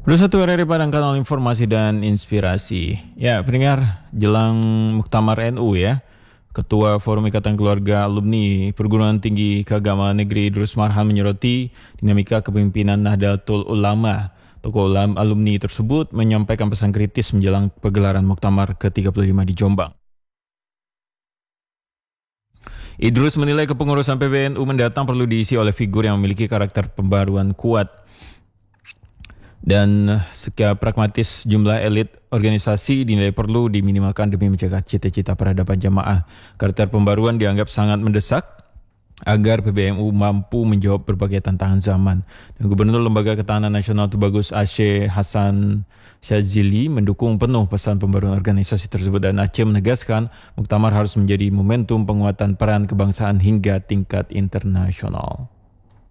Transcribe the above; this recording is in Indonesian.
Satu RRI Padang, kanal informasi dan inspirasi. Ya, pendengar, jelang Muktamar NU ya. Ketua Forum Ikatan Keluarga Alumni Perguruan Tinggi Keagamaan Negeri Idrus Marham menyoroti dinamika kepemimpinan Nahdlatul Ulama. Tokoh alumni tersebut menyampaikan pesan kritis menjelang pegelaran Muktamar ke-35 di Jombang. Idrus menilai kepengurusan PBNU mendatang perlu diisi oleh figur yang memiliki karakter pembaruan kuat dan secara pragmatis. Jumlah elit organisasi dinilai perlu diminimalkan demi menjaga cita-cita peradaban jamaah. Karakter pembaruan dianggap sangat mendesak agar PBNU mampu menjawab berbagai tantangan zaman. Dan Gubernur Lembaga Ketahanan Nasional Tubagus Aceh Hasan Syadzili mendukung penuh pesan pembaruan organisasi tersebut, dan Aceh menegaskan Muktamar harus menjadi momentum penguatan peran kebangsaan hingga tingkat internasional.